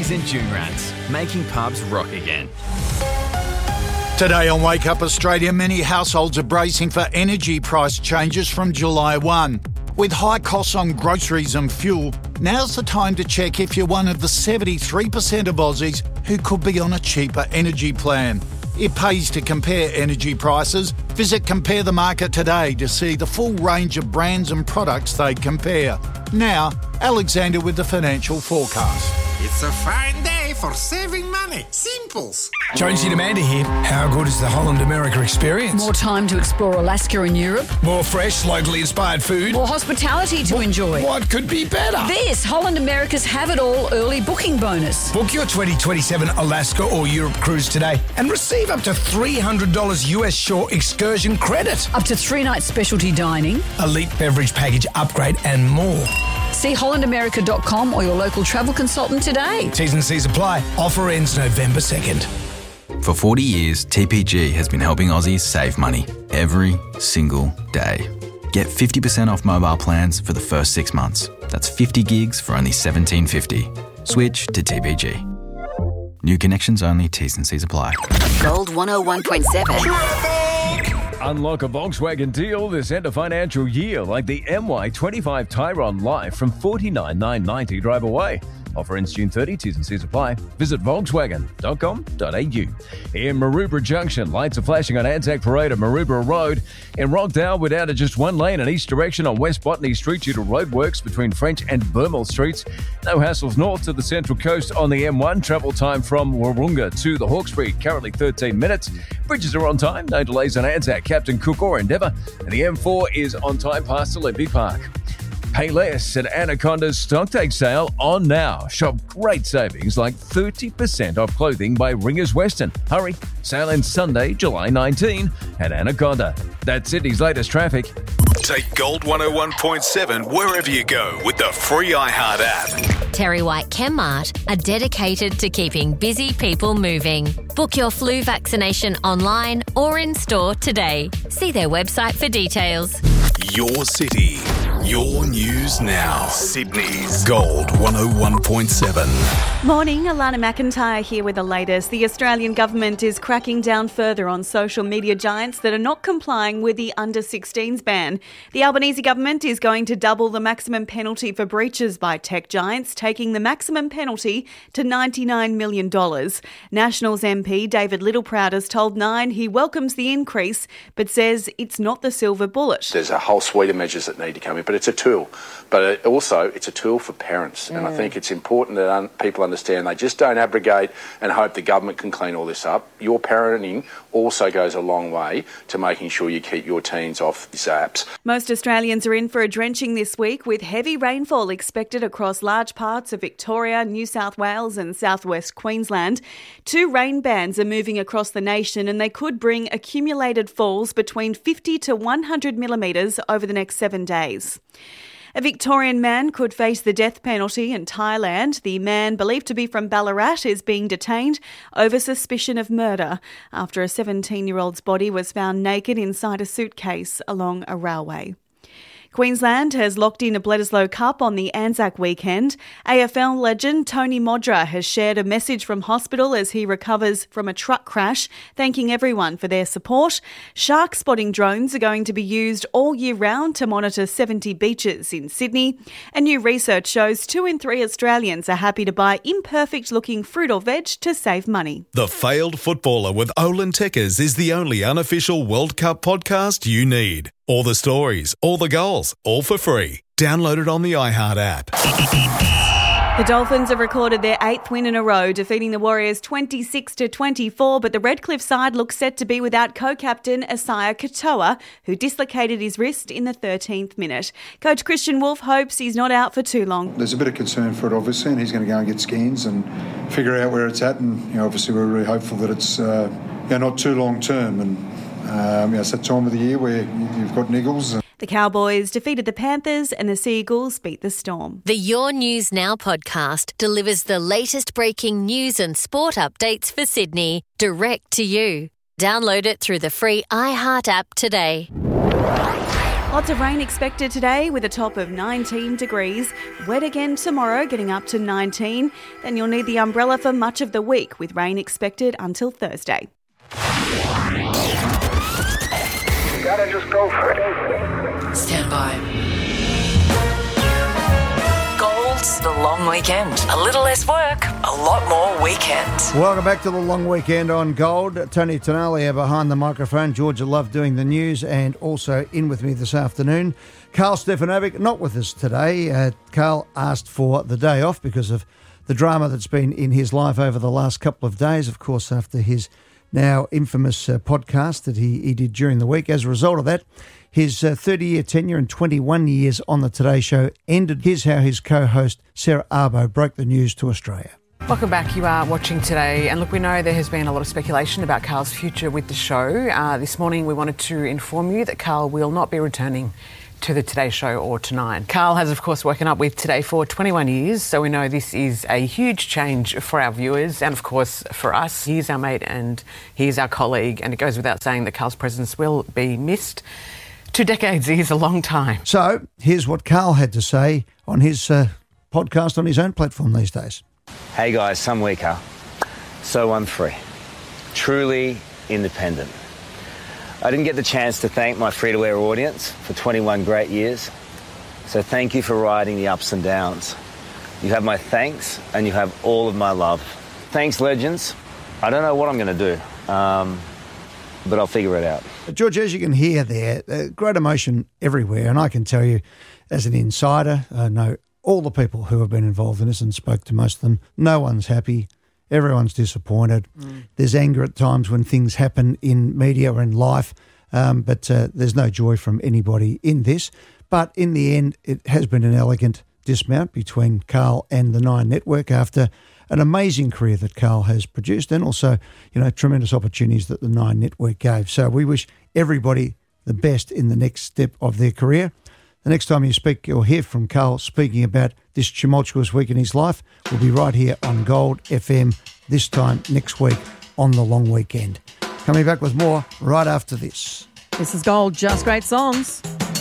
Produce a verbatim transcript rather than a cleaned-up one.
Doomies and June Rats, making pubs rock again. Today on Wake Up Australia, many households are bracing for energy price changes from July first. With high costs on groceries and fuel, now's the time to check if you're one of the seventy-three percent of Aussies who could be on a cheaper energy plan. It pays to compare energy prices. Visit Compare the Market today to see the full range of brands and products they compare. Now, Alexander with the financial forecast. It's a fine day for saving money. Simples. Jonesy and Amanda here. How good is the Holland America experience? More time to explore Alaska and Europe. More fresh, locally inspired food. More hospitality to what, enjoy. What could be better? This Holland America's Have It All early booking bonus. Book your twenty twenty-seven Alaska or Europe cruise today and receive up to three hundred dollars U S shore excursion credit. Up to three nights specialty dining. Elite beverage package upgrade and more. See holland america dot com or your local travel consultant today. T's and C's apply. Offer ends November second. For forty years, T P G has been helping Aussies save money every single day. Get fifty percent off mobile plans for the first six months. That's fifty gigs for only seventeen fifty. Switch to T P G. New connections only, T's and C's apply. Gold one oh one point seven. Unlock a Volkswagen deal this end of financial year, like the M Y twenty-five Tyron Life from forty-nine thousand nine hundred ninety drive away. Offer ends June thirtieth, T's and C's apply. Visit volkswagen dot com dot a u. In Maroubra Junction, lights are flashing on Anzac Parade at Maroubra Road. In Rockdale, we're down to just one lane in east direction on West Botany Street due to roadworks between French and Burmel Streets. No hassles north to the Central Coast on the M one. Travel time from Wahroonga to the Hawkesbury, currently thirteen minutes. Bridges are on time, no delays on Anzac, Captain Cook or Endeavour. And the M four is on time past Olympic Park. Pay less at Anaconda's Stocktake sale on now. Shop great savings like thirty percent off clothing by Ringers Western. Hurry, sale ends Sunday, July nineteenth at Anaconda. That's Sydney's latest traffic. Take Gold one oh one point seven wherever you go with the free iHeart app. Terry White Chemmart are dedicated to keeping busy people moving. Book your flu vaccination online or in store today. See their website for details. Your city, your news now. Sydney's Gold one oh one point seven. Morning, Alana McIntyre here with the latest. The Australian government is cracking down further on social media giants that are not complying with the under sixteens ban. The Albanese government is going to double the maximum penalty for breaches by tech giants, taking the maximum penalty to ninety-nine million dollars. Nationals M P David Littleproud has told Nine he welcomes the increase, but says it's not the silver bullet. There's a whole suite of measures that need to come in, but it's a tool. But it also, it's a tool for parents. Mm. And I think it's important that un- people understand they just don't abrogate and hope the government can clean all this up. Your parenting also goes a long way to making sure you keep your teens off these apps. Most Australians are in for a drenching this week, with heavy rainfall expected across large parts of Victoria, New South Wales and southwest Queensland. Two rain bands are moving across the nation and they could bring accumulated falls between fifty to one hundred millimetres over the next seven days. A Victorian man could face the death penalty in Thailand. The man, believed to be from Ballarat, is being detained over suspicion of murder after a seventeen-year-old's body was found naked inside a suitcase along a railway. Queensland has locked in a Bledisloe Cup on the Anzac weekend. A F L legend Tony Modra has shared a message from hospital as he recovers from a truck crash, thanking everyone for their support. Shark spotting drones are going to be used all year round to monitor seventy beaches in Sydney. And new research shows two in three Australians are happy to buy imperfect-looking fruit or veg to save money. The Failed Footballer with Olin Tekkers is the only unofficial World Cup podcast you need. All the stories, all the goals, all for free. Download it on the iHeart app. The Dolphins have recorded their eighth win in a row, defeating the Warriors twenty-six to twenty-four, but the Redcliffe side looks set to be without co-captain Isaiah Katoa, who dislocated his wrist in the thirteenth minute. Coach Christian Wolf hopes he's not out for too long. There's a bit of concern for it, obviously, and he's going to go and get scans and figure out where it's at, and you know, obviously we're really hopeful that it's uh, you know, not too long term, and um, you know, it's that time of the year where you've got niggles. And the Cowboys defeated the Panthers and the Seagulls beat the Storm. The Your News Now podcast delivers the latest breaking news and sport updates for Sydney direct to you. Download it through the free iHeart app today. Lots of rain expected today with a top of nineteen degrees. Wet again tomorrow, getting up to nineteen. Then you'll need the umbrella for much of the week, with rain expected until Thursday. You gotta just go for it. Stand by. Gold's the long weekend. A little less work, a lot more weekend. Welcome back to the long weekend on Gold. Tony Tonalia behind the microphone. Georgia Love doing the news, and also in with me this afternoon, Carl Stefanovic, not with us today. Uh, Carl asked for the day off because of the drama that's been in his life over the last couple of days, of course, after his now infamous uh, podcast that he, he did during the week. As a result of that, his uh, thirty-year tenure and twenty-one years on the Today Show ended. Here's how his co-host Sarah Arbo broke the news to Australia. Welcome back. You are watching Today, and look, we know there has been a lot of speculation about Carl's future with the show. Uh, this morning we wanted to inform you that Carl will not be returning to the Today Show or to Nine. Carl has, of course, woken up with Today for twenty-one years, so we know this is a huge change for our viewers and, of course, for us. He's our mate and he's our colleague, and it goes without saying that Carl's presence will be missed. Two decades is a long time. So here's what Carl had to say on his uh, podcast on his own platform these days. Hey guys, some weaker. So I'm free. Truly independent. I didn't get the chance to thank my free-to-air audience for twenty-one great years. So thank you for riding the ups and downs. You have my thanks and you have all of my love. Thanks, legends. I don't know what I'm going to do, um, but I'll figure it out. George, as you can hear there, uh, great emotion everywhere. And I can tell you, as an insider, I know all the people who have been involved in this and spoke to most of them. No one's happy. Everyone's disappointed. Mm. There's anger at times when things happen in media or in life, um, but uh, there's no joy from anybody in this. But in the end, it has been an elegant dismount between Carl and the Nine Network after an amazing career that Carl has produced, and also, you know, tremendous opportunities that the Nine Network gave. So we wish everybody the best in the next step of their career. The next time you speak or hear from Carl speaking about this tumultuous week in his life, we'll be right here on Gold F M this time next week on the long weekend. Coming back with more right after this. This is Gold, just great songs.